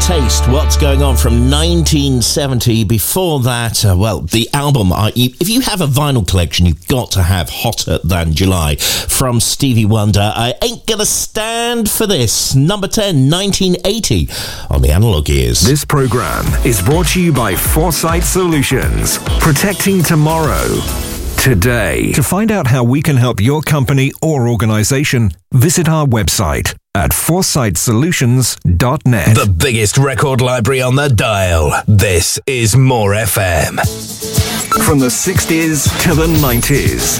taste what's going on from 1970. Before that, the album, if you have a vinyl collection, you've got to have Hotter Than July from Stevie Wonder. I Ain't Gonna Stand For This. Number 10, 1980 on the Analog Ears. This program is brought to you by Foresight Solutions. Protecting tomorrow today. To find out how we can help your company or organization, visit our website at foresightsolutions.net. The biggest record library on the dial. This is More FM. From the 60s to the 90s,